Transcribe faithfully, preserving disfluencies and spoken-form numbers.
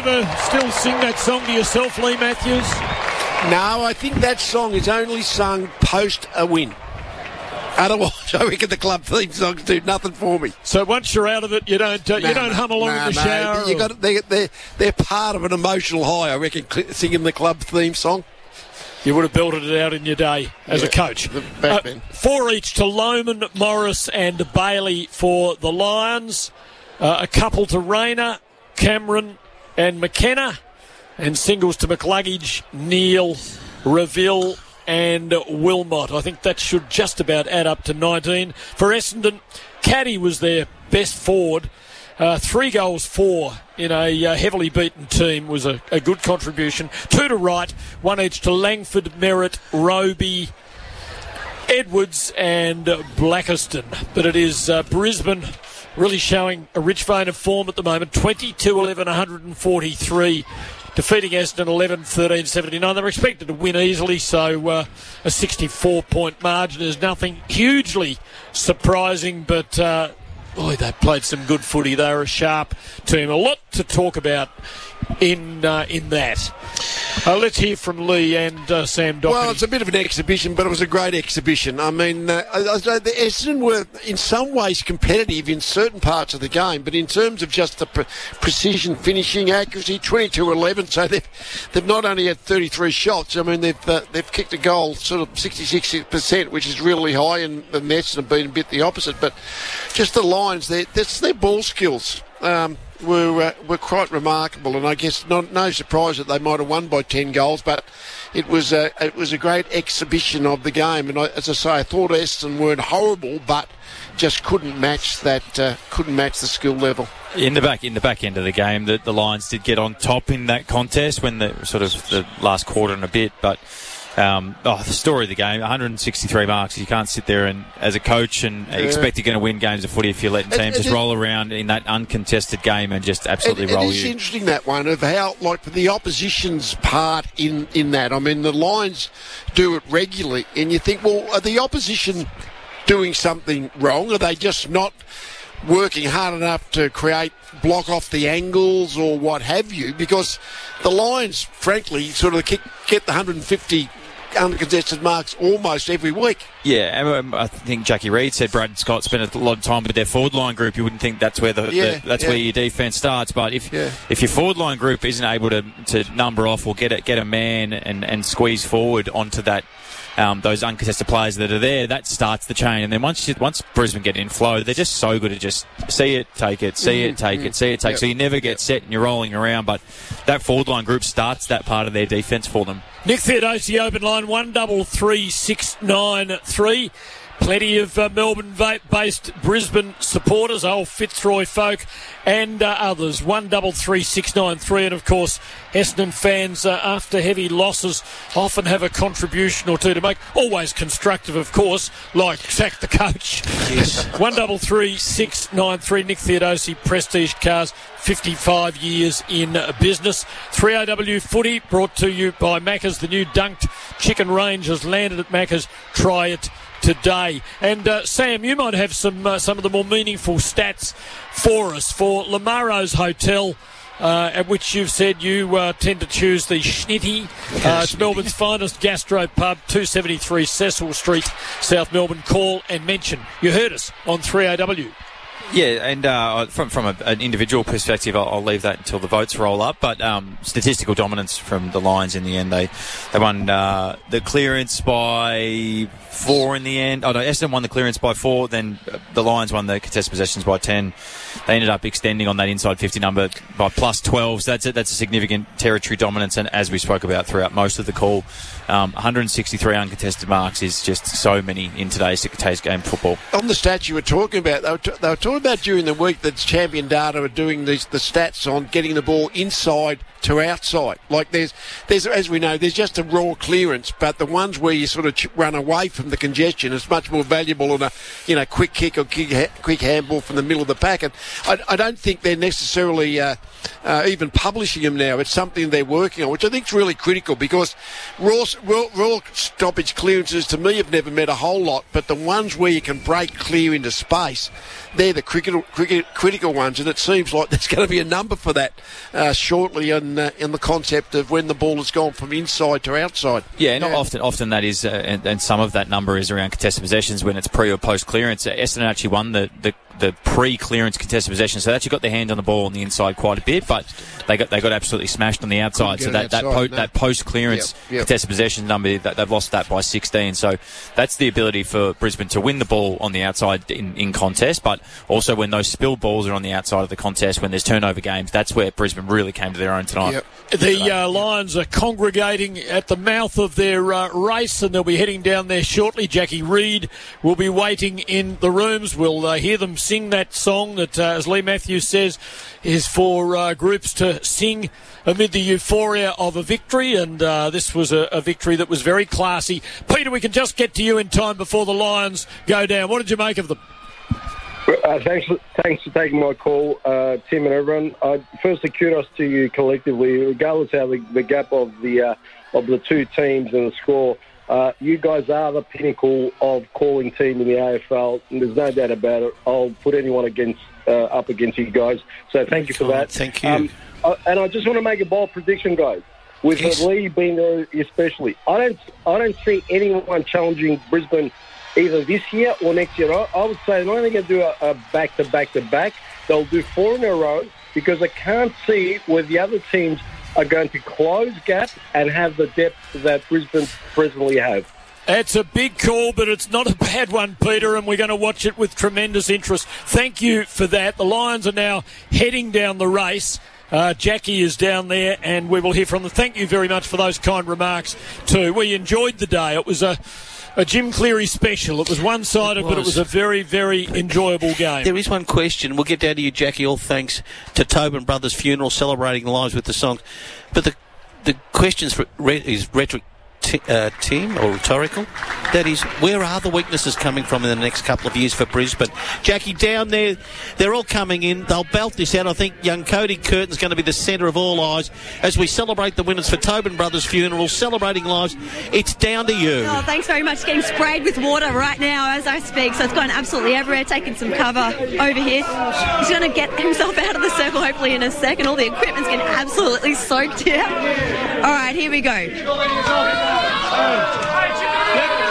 ever still sing that song to yourself, Lee Matthews? No, I think that song is only sung post a win. Otherwise, I reckon the club theme songs do nothing for me. So once you're out of it, you don't uh, no, you don't no, hum along no, in the no, shower. You or... got they're, they're they're part of an emotional high. I reckon singing the club theme song. You would have belted it out in your day as yeah, a coach. Uh, four each to Lohman, Morris and Bailey for the Lions. Uh, a couple to Rayner, Cameron and McKenna. And singles to McLuggage, Neal, Reville and Wilmot. I think that should just about add up to nineteen. For Essendon, Caddy was their best forward. Uh, three goals, four in a uh, heavily beaten team was a, a good contribution. Two to Wright, one each to Langford, Merritt, Roby, Edwards and Blackiston. But it is uh, Brisbane really showing a rich vein of form at the moment. twenty-two eleven, one forty-three. Defeating Essendon eleven thirteen seventy-nine. They were expected to win easily, so uh, a sixty-four point margin is nothing hugely surprising, but uh, boy, they played some good footy. They were a sharp team. A lot to talk about in uh, in that. Uh, let's hear from Lee and uh, Sam Docherty. Well, it's a bit of an exhibition, but it was a great exhibition. I mean, uh, the Essendon were in some ways competitive in certain parts of the game, but in terms of just the pre- precision finishing accuracy, twenty-two eleven, so they've, they've not only had thirty-three shots, I mean, they've uh, they've kicked a goal sort of sixty-six percent, which is really high, and the Essendon have been a bit the opposite, but just the Lions, their, their ball skills um, were uh, were quite remarkable, and I guess not, no surprise that they might have won by ten goals, but it was a, it was a great exhibition of the game, and I, as I say, I thought Essendon weren't horrible, but just couldn't match that uh, couldn't match the skill level. In the back, in the back end of the game, the, the Lions did get on top in that contest when the sort of the last quarter and a bit, but. Um, oh, the story of the game, one hundred sixty-three marks. You can't sit there and, as a coach, and yeah. expect you're going to win games of footy if you're letting teams it, it, just it, roll around in that uncontested game and just absolutely it, roll you. It is interesting, that one, of how, like, the opposition's part in, in that. I mean, the Lions do it regularly, and you think, well, are the opposition doing something wrong? Are they just not working hard enough to create, block off the angles or what have you? Because the Lions, frankly, sort of kick, get the one hundred fifty uncontested marks almost every week. Yeah, I think Jackie Reid said Brad Scott spent a lot of time with their forward line group. You wouldn't think that's where the, yeah, the that's yeah. where your defence starts. But if yeah. if your forward line group isn't able to, to number off or get a, get a man and, and squeeze forward onto that um, those uncontested players that are there, that starts the chain. And then once you, once Brisbane get in flow, they're just so good at just see it, take it, see mm-hmm. it, take mm-hmm. it, see it, take. Yep. So you never get yep. set and you're rolling around. But that forward line group starts that part of their defence for them. Nick Theodosi, open line one double three six nine three. Plenty of uh, Melbourne-based Brisbane supporters, old Fitzroy folk and uh, others. one double three six nine three. And, of course, Essendon fans, uh, after heavy losses, often have a contribution or two to make. Always constructive, of course, like sack the coach. Yes. one double three six nine three. Nick Theodosi, Prestige Cars, fifty-five years in business. three A W Footy, brought to you by Macca's. The new dunked chicken range has landed at Macca's. Try it today. And uh, Sam, you might have some uh, some of the more meaningful stats for us for Lamaro's Hotel, uh, at which you've said you uh, tend to choose the Schnitty. Uh, it's Melbourne's finest gastro pub, two seventy-three Cecil Street, South Melbourne. Call and mention you heard us on three A W. Yeah, and uh, from from a, an individual perspective, I'll, I'll leave that until the votes roll up. But um, statistical dominance from the Lions in the end. They they won uh, the clearance by four in the end. Oh no, Essendon won the clearance by four. Then the Lions won the contested possessions by ten. They ended up extending on that inside fifty number by plus twelve. So that's a, that's a significant territory dominance. And as we spoke about throughout most of the call, um, one hundred sixty-three uncontested marks is just so many in today's today's game of football. On the stats you were talking about, they were, t- they were talking about during the week that Champion Data are doing these, the stats on getting the ball inside to outside. Like there's, there's as we know, there's just a raw clearance, but the ones where you sort of ch- run away from the congestion is much more valuable than a, you know, quick kick or quick, ha- quick handball from the middle of the pack. And I, I don't think they're necessarily uh, uh, even publishing them now. It's something they're working on, which I think is really critical, because raw, raw, raw stoppage clearances to me have never meant a whole lot, but the ones where you can break clear into space, they're the critical, critical ones, and it seems like there's going to be a number for that uh, shortly in, uh, in the concept of when the ball has gone from inside to outside. Yeah, not yeah. often. Often that is, uh, and, and some of that number is around contested possessions when it's pre or post clearance. Uh, Essendon actually won the, the the pre-clearance contested possession, so they actually got their hand on the ball on the inside quite a bit, but they got they got absolutely smashed on the outside. So that that, po- no. that post-clearance yep, yep. contested possession number, that they've lost that by sixteen. So that's the ability for Brisbane to win the ball on the outside in, in contest, but also when those spilled balls are on the outside of the contest, when there's turnover games, that's where Brisbane really came to their own tonight. Yep. The uh, Lions are congregating at the mouth of their uh, race, and they'll be heading down there shortly. Jackie Reid will be waiting in the rooms. We'll uh, hear them sing that song that, uh, as Lee Matthews says, is for uh, groups to sing amid the euphoria of a victory, and uh, this was a, a victory that was very classy. Peter, we can just get to you in time before the Lions go down. What did you make of them? Uh, thanks, for, thanks for taking my call, uh, Tim and everyone. Uh, firstly, kudos to you collectively, regardless how the, the gap of the uh, of the two teams and the score. Uh, you guys are the pinnacle of calling team in the A F L, and there's no doubt about it. I'll put anyone against uh, up against you guys. So thank you for that. Thank you. Um, uh, and I just want to make a bold prediction, guys. With yes. Lee being there, especially, I don't, I don't see anyone challenging Brisbane either this year or next year. I, I would say they're not only going to do a, a back-to-back-to-back, they'll do four in a row, because I can't see where the other teams are going to close gap and have the depth that Brisbane presently have. It's a big call, but it's not a bad one, Peter, and we're going to watch it with tremendous interest. Thank you for that. The Lions are now heading down the race. Uh, Jackie is down there, and we will hear from them. Thank you very much for those kind remarks, too. We enjoyed the day. It was a... A Jim Cleary special. It was one-sided, it was. But it was a very, very enjoyable game. There is one question. We'll get down to you, Jackie, all thanks to Tobin Brothers Funeral, celebrating lives with the songs. But the the question's re- is rhetoric, t- uh, Tim, or rhetorical. That is, where are the weaknesses coming from in the next couple of years for Brisbane? Jackie, down there, they're all coming in. They'll belt this out. I think young Cody Curtin's going to be the centre of all eyes as we celebrate the winners for Tobin Brothers Funeral, celebrating lives. It's down to you. Oh, thanks very much. Getting sprayed with water right now as I speak, so it's gone absolutely everywhere, taking some cover over here. He's going to get himself out of the circle hopefully in a second. All the equipment's getting absolutely soaked here. All right, here we go.